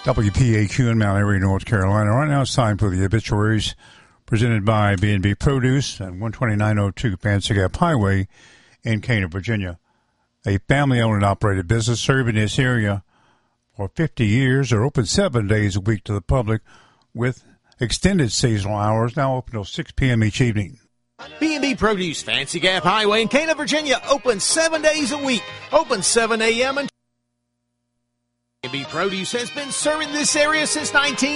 WPAQ in Mount Airy, North Carolina. Right now it's time for the obituaries presented by B&B Produce and 12902 Fancy Gap Highway in Cana, Virginia. A family-owned and operated business serving this area for 50 years. They're open 7 days a week to the public with extended seasonal hours, now open till 6 p.m. each evening. B&B Produce, Fancy Gap Highway in Cana, Virginia, open 7 days a week, open 7 a.m. and B&B Produce has been serving this area since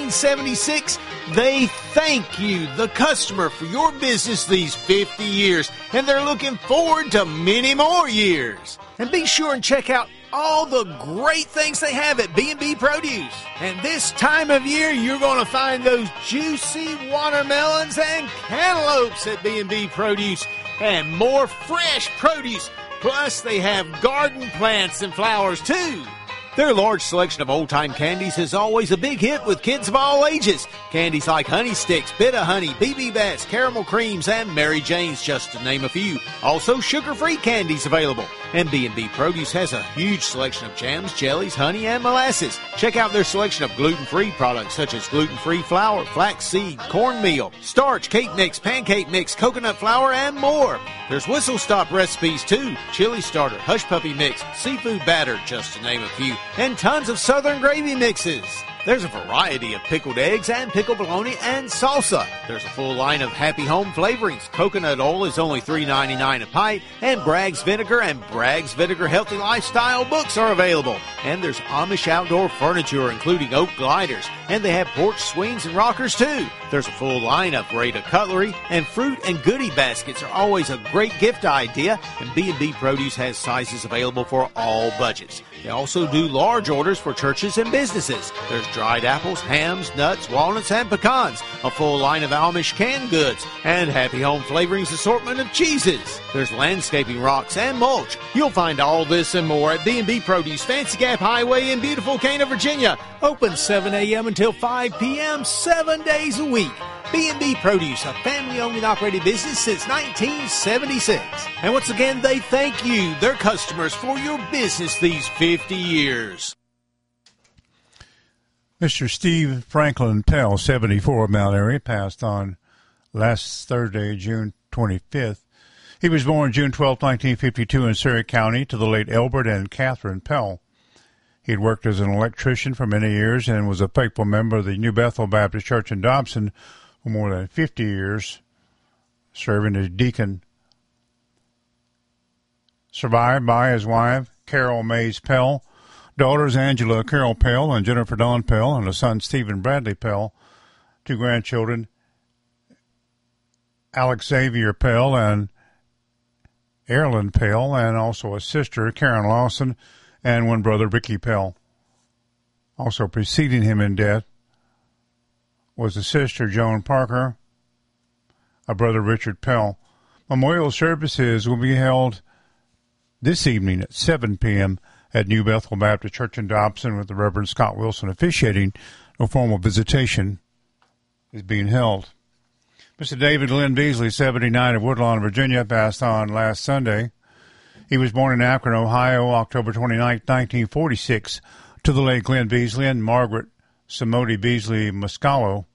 1976. They thank you, the customer, for your business these 50 years, and they're looking forward to many more years. And be sure and check out all the great things they have at B&B Produce. And this time of year, you're going to find those juicy watermelons and cantaloupes at B&B Produce, and more fresh produce. Plus, they have garden plants and flowers, too. Their large selection of old-time candies is always a big hit with kids of all ages. Candies like Honey Sticks, Bit-O-Honey, BB Bats, Caramel Creams, and Mary Jane's, just to name a few. Also, sugar-free candies available. And B&B Produce has a huge selection of jams, jellies, honey, and molasses. Check out their selection of gluten-free products such as gluten-free flour, flaxseed, cornmeal, starch, cake mix, pancake mix, coconut flour, and more. There's whistle-stop recipes, too. Chili starter, hush puppy mix, seafood batter, just to name a few, and tons of southern gravy mixes. There's a variety of pickled eggs and pickled bologna and salsa. There's a full line of Happy Home flavorings. Coconut oil is only $3.99 a pint, and Bragg's Vinegar and Bragg's Vinegar Healthy Lifestyle books are available. And there's Amish outdoor furniture, including oak gliders, and they have porch swings and rockers, too. There's a full line of Rada cutlery, and fruit and goodie baskets are always a great gift idea, and B&B Produce has sizes available for all budgets. They also do large orders for churches and businesses. There's dried apples, hams, nuts, walnuts, and pecans, a full line of Amish canned goods, and Happy Home Flavorings assortment of cheeses. There's landscaping rocks and mulch. You'll find all this and more at B&B Produce, Fancy Gap Highway in beautiful Cana, Virginia. Open 7 a.m. until 5 p.m., 7 days a week. B&B Produce, a family-owned and operated business since 1976. And once again, they thank you, their customers, for your business these 50 years. Mr. Steve Franklin Pell, 74 of Mount Airy, passed on last Thursday, June 25th. He was born June 12, 1952 in Surrey County to the late Elbert and Catherine Pell. He had worked as an electrician for many years and was a faithful member of the New Bethel Baptist Church in Dobson for more than 50 years, serving as deacon. Survived by his wife, Carol Mays Pell, daughters Angela Carol Pell and Jennifer Dawn Pell, and a son, Stephen Bradley Pell, two grandchildren, Alex Xavier Pell and Erilyn Pell, and also a sister, Karen Lawson, and one brother, Ricky Pell. Also preceding him in death was a sister, Joan Parker, a brother, Richard Pell. Memorial services will be held this evening at 7 p.m. at New Bethel Baptist Church in Dobson with the Reverend Scott Wilson officiating. No formal visitation is being held. Mr. David Lynn Beasley, 79 of Woodlawn, Virginia, passed on last Sunday. He was born in Akron, Ohio, October 29, 1946, to the late Glenn Beasley and Margaret Samodi Beasley Muscalo.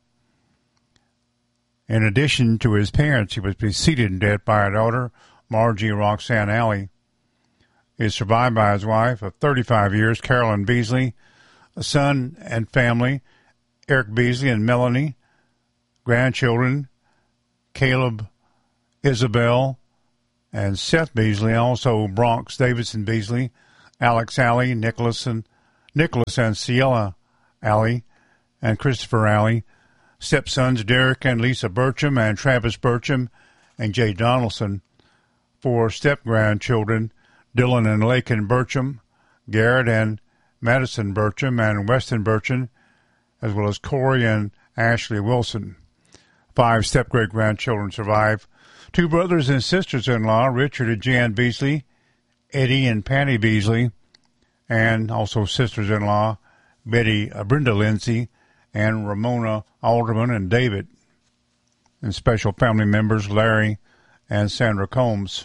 In addition to his parents, he was preceded in death by a daughter, Margie Roxanne Alley. He is survived by his wife of 35 years, Carolyn Beasley, a son and family, Eric Beasley and Melanie, grandchildren, Caleb, Isabel, and Seth Beasley, also Bronx Davidson Beasley, Alex Alley, Nicholas and Ciela Alley, and Christopher Alley, stepsons Derek and Lisa Burcham, and Travis Burcham, and Jay Donaldson, four step-grandchildren, Dylan and Lakin Burcham, Garrett and Madison Burcham, and Weston Burcham, as well as Corey and Ashley Wilson. 5 step-great-grandchildren survive. 2 brothers and sisters-in-law, Richard and Jan Beasley, Eddie and Patty Beasley, and also sisters-in-law, Brenda Lindsay, and Ramona Alderman and David, and special family members, Larry and Sandra Combs.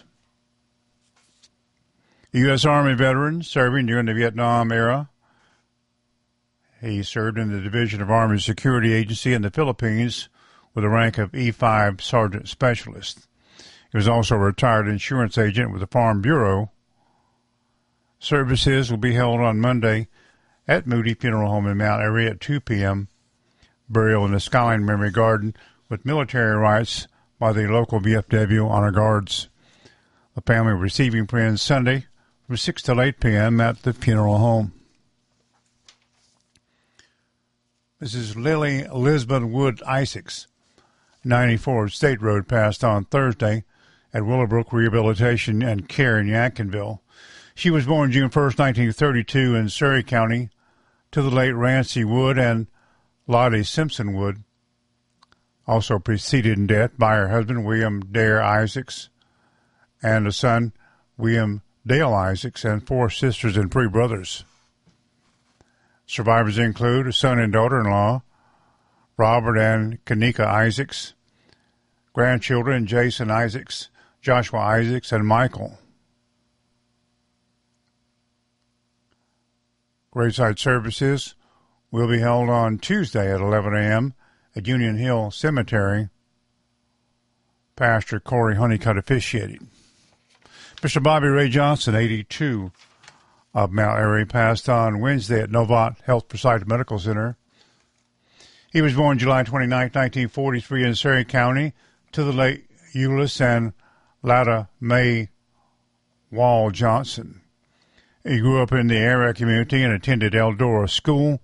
U.S. Army veteran serving during the Vietnam era He served in the Division of Army Security Agency in the Philippines with the rank of E5 Sergeant Specialist. He was also a retired insurance agent with the Farm Bureau. Services will be held on Monday at Moody Funeral Home in Mount Airy at 2 p.m. Burial in the Skyline Memory Garden with military rites by the local VFW Honor Guards. The family receiving friends Sunday from 6 till 8 p.m. at the funeral home. Mrs. Lily Lisbon Wood Isaacs, 94 State Road, passed on Thursday at Willowbrook Rehabilitation and Care in Yadkinville. She was born June 1st, 1932 in Surrey County to the late Rancy Wood and Lottie Simpson Wood, also preceded in death by her husband, William Dare Isaacs, and a son, William Dale Isaacs, and 4 sisters and 3 brothers. Survivors include a son and daughter-in-law, Robert and Kanika Isaacs, grandchildren, Jason Isaacs, Joshua Isaacs, and Michael. Graveside services will be held on Tuesday at 11 a.m. at Union Hill Cemetery. Pastor Corey Honeycutt officiating. Mr. Bobby Ray Johnson, 82, of Mount Airy, passed on Wednesday at Novat Health Forsyth Medical Center. He was born July 29, 1943 in Surrey County to the late Euless and Lada Mae Wall Johnson. He grew up in the area community and attended Eldora School.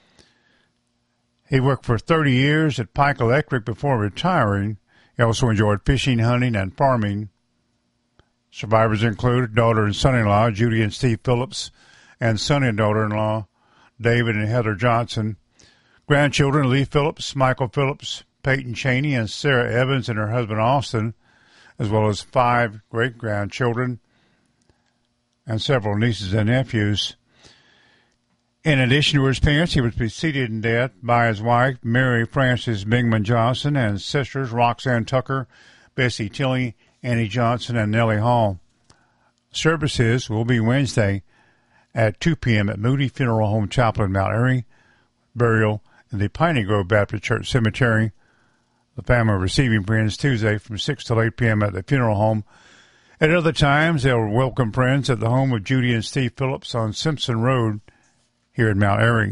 He worked for 30 years at Pike Electric before retiring. He also enjoyed fishing, hunting, and farming. Survivors include daughter and son-in-law, Judy and Steve Phillips, and son and daughter-in-law, David and Heather Johnson. Grandchildren, Lee Phillips, Michael Phillips, Peyton Cheney, and Sarah Evans and her husband Austin, as well as 5 great-grandchildren and several nieces and nephews. In addition to his parents, he was preceded in death by his wife, Mary Frances Bingman Johnson, and sisters Roxanne Tucker, Bessie Tilley, Annie Johnson, and Nellie Hall. Services will be Wednesday at 2 p.m. at Moody Funeral Home Chapel in Mount Airy. Burial in the Piney Grove Baptist Church Cemetery. The family receiving friends Tuesday from 6 till 8 p.m. at the funeral home. At other times, they will welcome friends at the home of Judy and Steve Phillips on Simpson Road here in Mount Airy.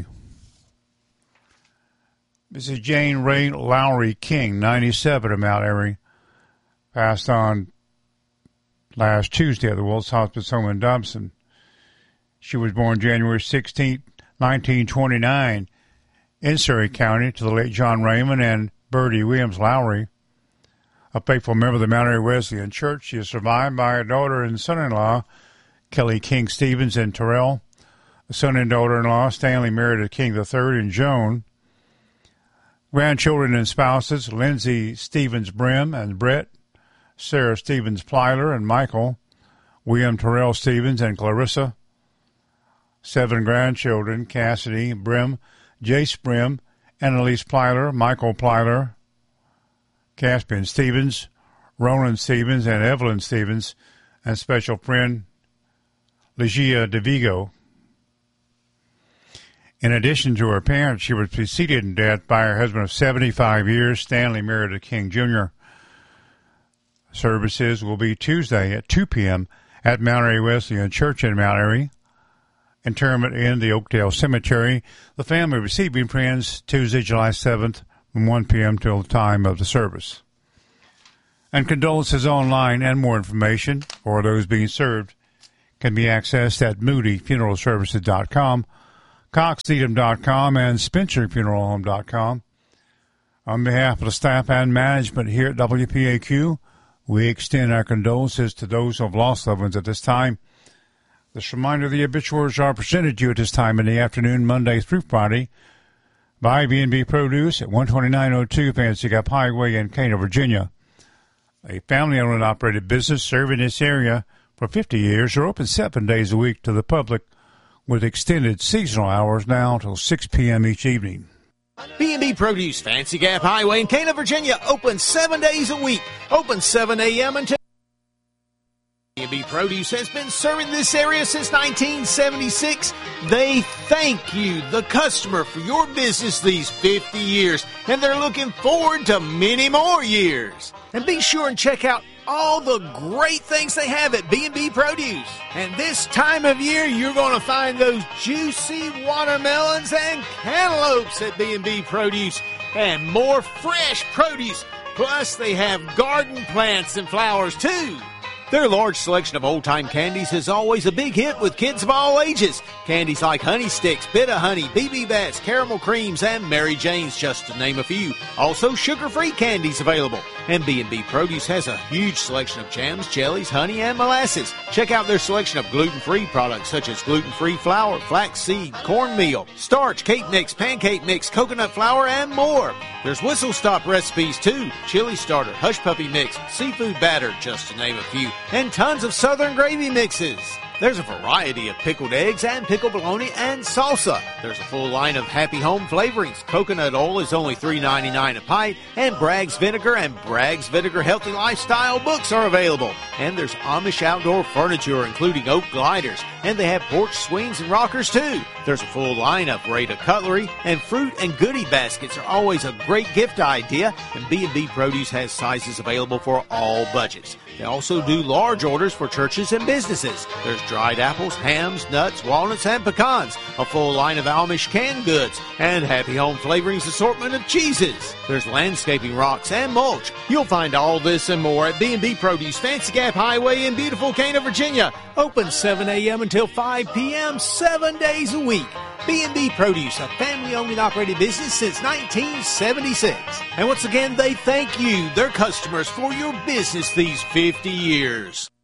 Mrs. Jane Ray Lowry King, 97 of Mount Airy, passed on last Tuesday at the Wills Hospice Home in Dobson. She was born January 16, 1929, in Surrey County to the late John Raymond and Bertie Williams Lowry. A faithful member of the Mount Airy Wesleyan Church, she is survived by a daughter and son-in-law, Kelly King Stevens and Terrell, a son and daughter-in-law, Stanley Meredith King III and Joan, grandchildren and spouses, Lindsay Stevens Brim and Brett, Sarah Stevens Plyler and Michael, William Terrell Stevens and Clarissa, 7 grandchildren, Cassidy Brim, Jace Brim, Annalise Plyler, Michael Plyler, Caspian Stevens, Roland Stevens, and Evelyn Stevens, and special friend Ligia DeVigo. In addition to her parents, she was preceded in death by her husband of 75 years, Stanley Meredith King, Jr. Services will be Tuesday at 2 p.m. at Mount Airy Wesleyan Church in Mount Airy. Interment in the Oakdale Cemetery. The family receiving friends Tuesday, July 7th from 1 p.m. till the time of the service. And condolences online and more information for those being served can be accessed at moodyfuneralservices.com, coxedom.com, and spencerfuneralhome.com. On behalf of the staff and management here at WPAQ, we extend our condolences to those who have lost loved ones at this time. This reminder, the obituaries are presented to you at this time in the afternoon, Monday through Friday, by B&B Produce at 12902 Fancy Gap Highway in Cana, Virginia. A family-owned and operated business serving this area for 50 years. They're open 7 days a week to the public with extended seasonal hours now until 6 p.m. each evening. B&B Produce, Fancy Gap Highway in Cana, Virginia, open 7 days a week. Open 7 a.m. until B&B Produce has been serving this area since 1976. They thank you, the customer, for your business these 50 years, and they're looking forward to many more years. And be sure and check out all the great things they have at B&B Produce. And this time of year, you're going to find those juicy watermelons and cantaloupes at B&B Produce, and more fresh produce. Plus, they have garden plants and flowers, too. Their large selection of old-time candies is always a big hit with kids of all ages. Candies like Honey Sticks, Bit-O-Honey, BB Bats, Caramel Creams, and Mary Jane's, just to name a few. Also, sugar-free candies available. And B&B Produce has a huge selection of jams, jellies, honey, and molasses. Check out their selection of gluten-free products such as gluten-free flour, flaxseed, cornmeal, starch, cake mix, pancake mix, coconut flour, and more. There's whistle-stop recipes, too. Chili starter, hush puppy mix, seafood batter, just to name a few. And tons of southern gravy mixes. There's a variety of pickled eggs and pickled bologna and salsa. There's a full line of Happy Home flavorings. Coconut oil is only $3.99 a pint, and Bragg's Vinegar and Bragg's Vinegar Healthy Lifestyle books are available. And there's Amish outdoor furniture, including oak gliders, and they have porch swings and rockers too. There's a full line of Rada cutlery, and fruit and goodie baskets are always a great gift idea, and B&B Produce has sizes available for all budgets. They also do large orders for churches and businesses. There's dried apples, hams, nuts, walnuts, and pecans, a full line of Amish canned goods, and Happy Home Flavorings assortment of cheeses. There's landscaping rocks and mulch. You'll find all this and more at B&B Produce, Fancy Gap Highway in beautiful Cana, Virginia. Open 7 a.m. until 5 p.m. 7 days a week. B&B Produce, a family-owned and operated business since 1976. And once again, they thank you, their customers, for your business these 50 years.